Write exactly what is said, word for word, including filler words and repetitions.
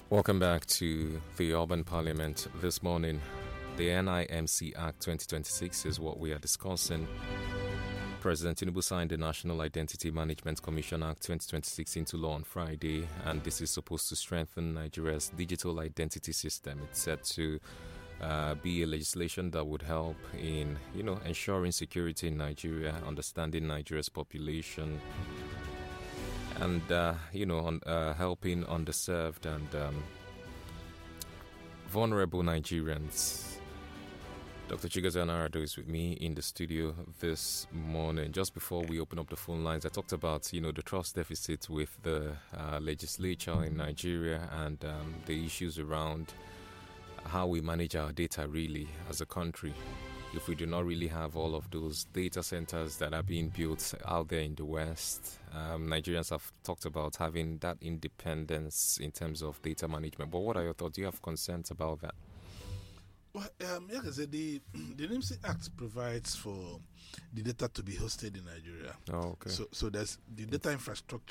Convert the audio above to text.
Welcome back to the Urban Parliament this morning. The N I M C Act twenty twenty-six is what we are discussing. President Tinubu signed the National Identity Management Commission Act twenty twenty-six into law on Friday, and this is supposed to strengthen Nigeria's digital identity system. It's set to uh, be a legislation that would help in, you know, ensuring security in Nigeria, understanding Nigeria's population, and, uh, you know, on, uh, helping underserved and um, vulnerable Nigerians. Doctor Chigozie Anarado is with me in the studio this morning. Just before we open up the phone lines, I talked about, you know, the trust deficit with the uh, legislature in Nigeria and um, the issues around how we manage our data really as a country. If we do not really have all of those data centers that are being built out there in the West, um, Nigerians have talked about having that independence in terms of data management. But what are your thoughts? Do you have concerns about that? Well, um, like I said, the, the N I M C Act provides for the data to be hosted in Nigeria. Oh, okay. So, so there's the data infrastructure